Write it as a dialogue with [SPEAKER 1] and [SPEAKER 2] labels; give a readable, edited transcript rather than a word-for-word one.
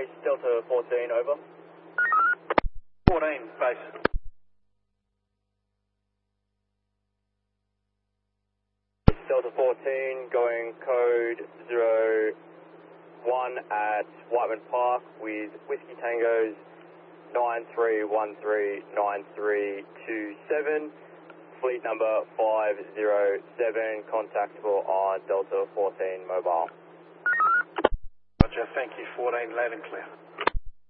[SPEAKER 1] base, Delta 14, over.
[SPEAKER 2] 14, base.
[SPEAKER 1] Delta 14, going code 01 at Whiteman Park with Whiskey Tangos 93139327, fleet number 507, contactable on Delta 14 mobile.
[SPEAKER 2] Roger, thank you, 14, loud and clear.